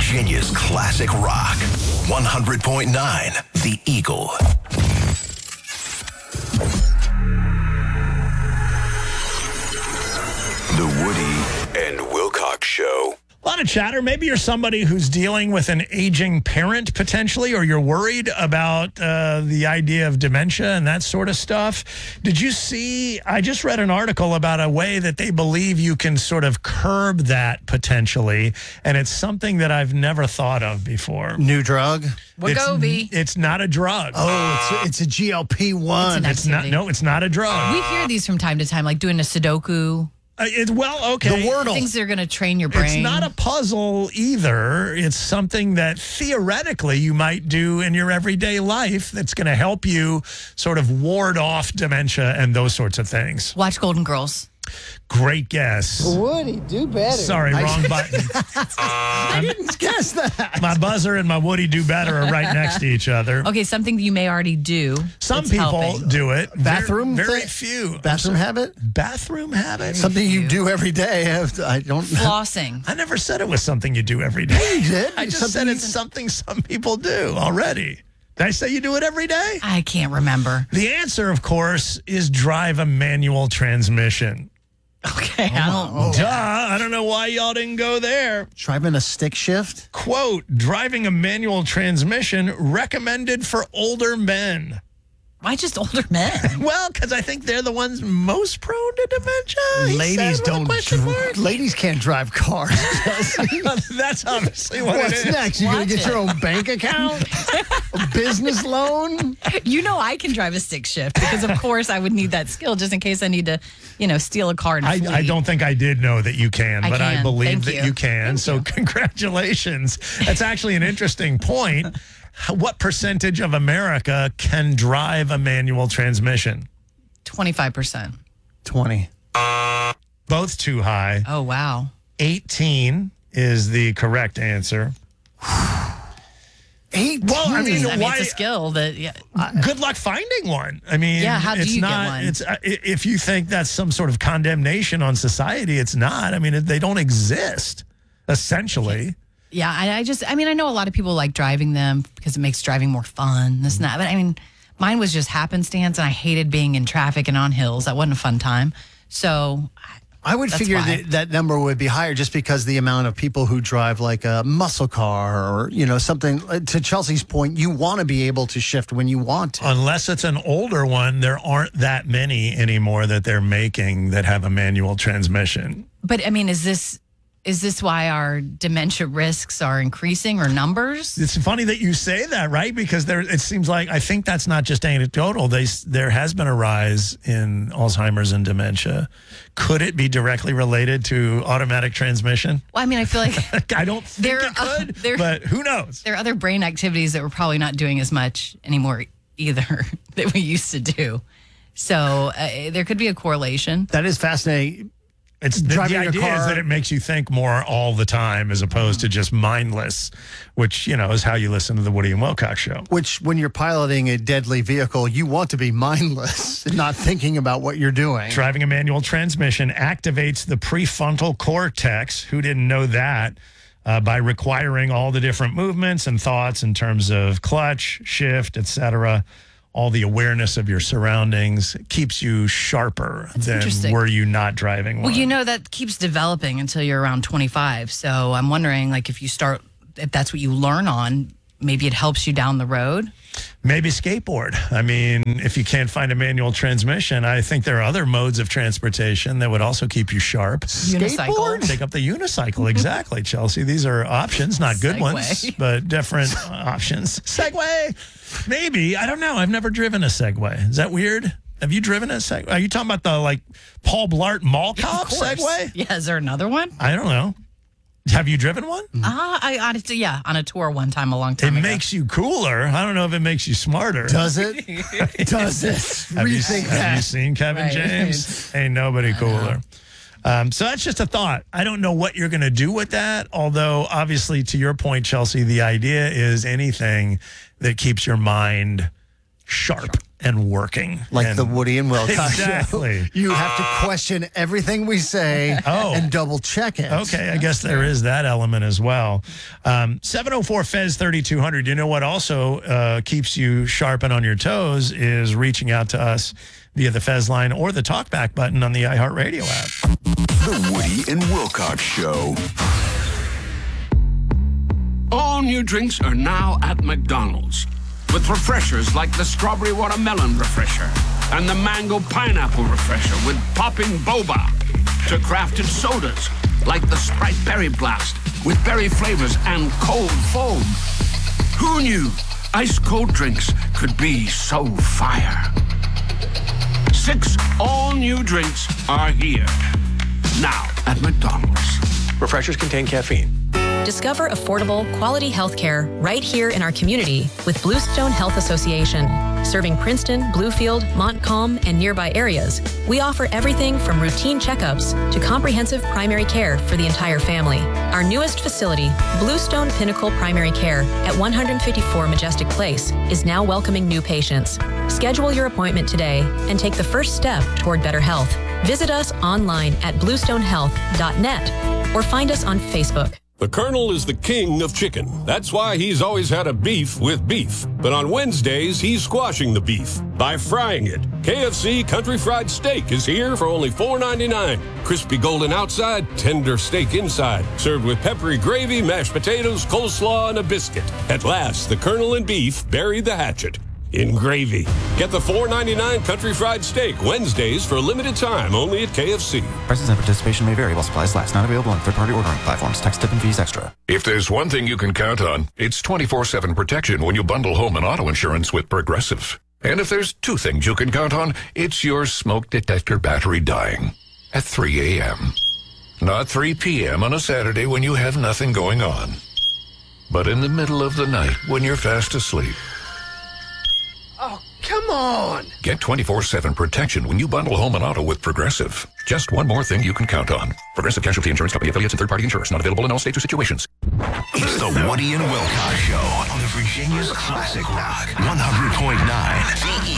Virginia's classic rock. 100.9 The Eagle. The Woody and Wilcox Show. A lot of chatter. Maybe you're somebody who's dealing with an aging parent potentially, or you're worried about the idea of dementia and that sort of stuff. Did you see, I just read an article about a way that they believe you can sort of curb that potentially, and it's something that I've never thought of before. New drug? Wegovy. It's not a drug. Oh, it's a GLP-1. It's an activity. It's not a drug. We hear these from time to time, like doing a Sudoku. Okay. The Wordle. Things that are going to train your brain. It's not a puzzle either. It's something that theoretically you might do in your everyday life that's going to help you sort of ward off dementia and those sorts of things. Watch Golden Girls. Great guess. Woody, do better. Sorry, wrong button. I didn't guess that. My buzzer and my Woody do better are right next to each other. Okay, something that you may already do. Some people helping. do it. Bathroom Very thing? few. Bathroom habit? Bathroom habit? Something you do every day. I don't know. Flossing. I never said it was something you do every day. You did. I just said it's something some people do already. Did I say you do it every day? I can't remember. The answer, of course, is drive a manual transmission. Okay, Duh. I don't know why y'all didn't go there. Driving a stick shift? Quote, driving a manual transmission recommended for older men. Why just older men? Well, because I think they're the ones most prone to dementia. he Ladies said with a don't. question mark. Ladies can't drive cars. That's obviously what What's it is. next? You gonna Watch get it. your own bank account? A business loan? You know I can drive a stick shift because, of course, I would need that skill just in case I need to, steal a car and flee. I don't think I did know that you can, I but I can. believe Thank that you. you can. So congratulations. That's actually an interesting point. What percentage of America can drive a manual transmission? 25%. 20. Both too high. Oh, wow. 18 is the correct answer. 18. Well, I mean, why? It's a skill that, yeah. Good luck finding one. I mean, Yeah, how do it's you get not, one? It's if you think that's some sort of condemnation on society, it's not. I mean, they don't exist, essentially. Yeah, I know a lot of people like driving them because it makes driving more fun, this and that. But I mean, mine was just happenstance, and I hated being in traffic and on hills. That wasn't a fun time. So I would That's figure why. that number would be higher just because the amount of people who drive like a muscle car or, something. To Chelsea's point, you want to be able to shift when you want to. Unless it's an older one, there aren't that many anymore that they're making that have a manual transmission. But I mean, is this why our dementia risks are increasing or numbers? It's funny that you say that, right? Because it seems like, I think that's not just anecdotal. There has been a rise in Alzheimer's and dementia. Could it be directly related to automatic transmission? Well, I mean, I feel like I don't think it could, but who knows? there are other brain activities that we're probably not doing as much anymore either that we used to do. So there could be a correlation. That is fascinating. It's the Driving idea a car, is that it makes you think more all the time as opposed to just mindless, which, is how you listen to the Woody and Wilcox Show. Which, when you're piloting a deadly vehicle, you want to be mindless and not thinking about what you're doing. Driving a manual transmission activates the prefrontal cortex. Who didn't know that? By requiring all the different movements and thoughts in terms of clutch, shift, etc. All the awareness of your surroundings keeps you sharper than interesting. were you not driving one. Well, that keeps developing until you're around 25. So I'm wondering, like, if that's what you learn on, maybe it helps you down the road. Maybe skateboard. I mean, if you can't find a manual transmission, I think there are other modes of transportation that would also keep you sharp. Unicycle. Take up the unicycle. Exactly, Chelsea. These are options, not good ones, but different options. Segway. Maybe. I don't know. I've never driven a Segway. Is that weird? Have you driven a Segway? Are you talking about the, Paul Blart Mall Cop Segway? Yeah, is there another one? I don't know. Have you driven one? On a tour one time a long time It ago. makes you cooler. I don't know if it makes you smarter. Does it? Does it? Have you Rethink that. Have you seen Kevin Right. James? Ain't nobody cooler. So that's just a thought. I don't know what you're going to do with that. Although, obviously, to your point, Chelsea, the idea is anything that keeps your mind sharp and working. Like and the Woody and Wilcox Exactly. show. You have to question everything we say and double check it. Okay, I guess there is that element as well. 704 Fez 3200. You know what also keeps you sharp and on your toes is reaching out to us via the Fez line or the talkback button on the iHeartRadio app. The Woody and Wilcox Show. All new drinks are now at McDonald's. With refreshers like the Strawberry Watermelon Refresher and the Mango Pineapple Refresher with popping boba. To crafted sodas like the Sprite Berry Blast with berry flavors and cold foam. Who knew ice cold drinks could be so fire? 6 all-new drinks are here. Now at McDonald's. Refreshers contain caffeine. Discover affordable, quality health care right here in our community with Bluestone Health Association. Serving Princeton, Bluefield, Montcalm, and nearby areas, we offer everything from routine checkups to comprehensive primary care for the entire family. Our newest facility, Bluestone Pinnacle Primary Care at 154 Majestic Place, is now welcoming new patients. Schedule your appointment today and take the first step toward better health. Visit us online at bluestonehealth.net or find us on Facebook. The Colonel is the king of chicken. That's why he's always had a beef with beef. But on Wednesdays, he's squashing the beef by frying it. KFC Country Fried Steak is here for only $4.99. Crispy golden outside, tender steak inside. Served with peppery gravy, mashed potatoes, coleslaw, and a biscuit. At last, the Colonel and beef buried the hatchet in gravy. Get the $4.99 Country Fried Steak Wednesdays for a limited time only at KFC. Prices and participation may vary while supplies last. Not available on third-party ordering platforms. Tax, tip, and fees extra. If there's one thing you can count on, it's 24/7 protection when you bundle home and auto insurance with Progressive. And if there's two things you can count on, it's your smoke detector battery dying at 3 a.m. Not 3 p.m. on a Saturday when you have nothing going on, but in the middle of the night when you're fast asleep. Oh, come on! Get 24/7 protection when you bundle home and auto with Progressive. Just one more thing you can count on. Progressive Casualty Insurance Company, affiliates, and third-party insurers. Not available in all states or situations. It's the Woody and Wilcox Show on the Virginia's Classic Rock 100.9.